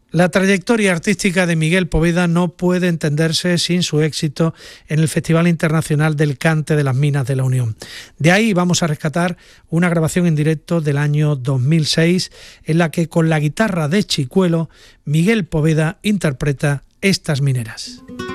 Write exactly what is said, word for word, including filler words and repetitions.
La trayectoria artística de Miguel Poveda no puede entenderse sin su éxito en el Festival Internacional del Cante de las Minas de la Unión. De ahí vamos a rescatar una grabación en directo del año dos mil seis en la que con la guitarra de Chicuelo Miguel Poveda interpreta Estas Mineras.